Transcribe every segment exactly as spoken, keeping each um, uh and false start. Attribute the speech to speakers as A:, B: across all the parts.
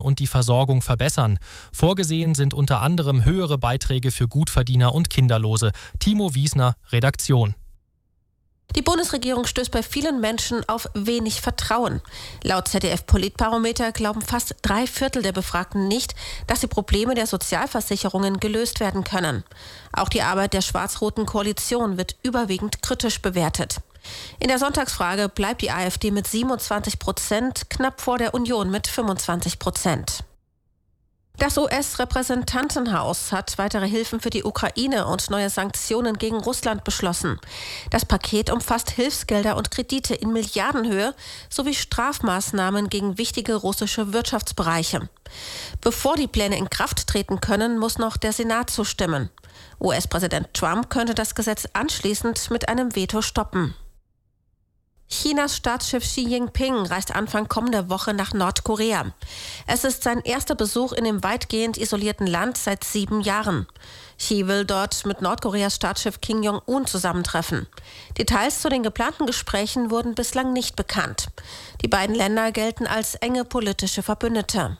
A: und die Versorgung verbessern. Vorgesehen sind unter anderem höhere Beiträge für Gutverdiener und Kinderlose. Timo Wiesner, Redaktion.
B: Die Bundesregierung stößt bei vielen Menschen auf wenig Vertrauen. Laut Z D F-Politbarometer glauben fast drei Viertel der Befragten nicht, dass die Probleme der Sozialversicherungen gelöst werden können. Auch die Arbeit der schwarz-roten Koalition wird überwiegend kritisch bewertet. In der Sonntagsfrage bleibt die AfD mit siebenundzwanzig Prozent knapp vor der Union mit fünfundzwanzig Prozent. Das U S-Repräsentantenhaus hat weitere Hilfen für die Ukraine und neue Sanktionen gegen Russland beschlossen. Das Paket umfasst Hilfsgelder und Kredite in Milliardenhöhe sowie Strafmaßnahmen gegen wichtige russische Wirtschaftsbereiche. Bevor die Pläne in Kraft treten können, muss noch der Senat zustimmen. U S-Präsident Trump könnte das Gesetz anschließend mit einem Veto stoppen. Chinas Staatschef Xi Jinping reist Anfang kommender Woche nach Nordkorea. Es ist sein erster Besuch in dem weitgehend isolierten Land seit sieben Jahren. Xi will dort mit Nordkoreas Staatschef Kim Jong-un zusammentreffen. Details zu den geplanten Gesprächen wurden bislang nicht bekannt. Die beiden Länder gelten als enge politische Verbündete.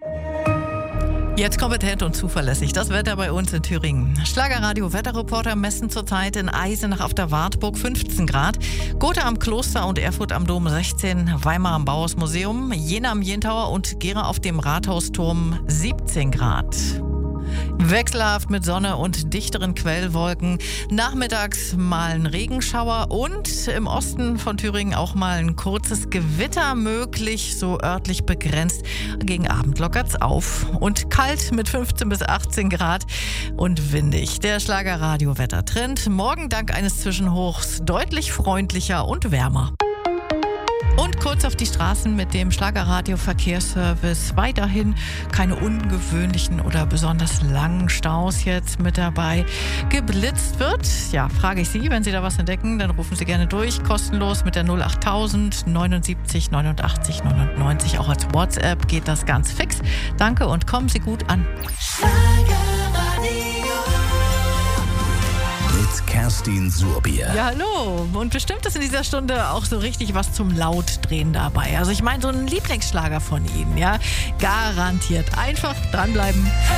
C: Jetzt kompetent und zuverlässig. Das Wetter bei uns in Thüringen. Schlagerradio-Wetterreporter messen zurzeit in Eisenach auf der Wartburg fünfzehn Grad. Gotha am Kloster und Erfurt am Dom sechzehn. Weimar am Bauhausmuseum. Jena am Jentauer und Gera auf dem Rathausturm siebzehn Grad. Wechselhaft mit Sonne und dichteren Quellwolken. Nachmittags mal ein Regenschauer und im Osten von Thüringen auch mal ein kurzes Gewitter möglich, so örtlich begrenzt. Gegen Abend lockert's auf. Und kalt mit fünfzehn bis achtzehn Grad und windig. Der Schlagerradio-Wettertrend. Morgen dank eines Zwischenhochs deutlich freundlicher und wärmer. Und kurz auf die Straßen mit dem Schlagerradio-Verkehrsservice. Weiterhin keine ungewöhnlichen oder besonders langen Staus jetzt mit dabei. Geblitzt wird, ja, frage ich Sie, wenn Sie da was entdecken, dann rufen Sie gerne durch, kostenlos mit der null achttausend neunundsiebzig neunundachtzig neunundneunzig. Auch als WhatsApp geht das ganz fix. Danke und kommen Sie gut an.
D: Kerstin Surbier.
C: Ja, hallo. Und bestimmt ist in dieser Stunde auch so richtig was zum Lautdrehen dabei. Also ich meine, so ein Lieblingsschlager von Ihnen, ja. Garantiert. Einfach dranbleiben.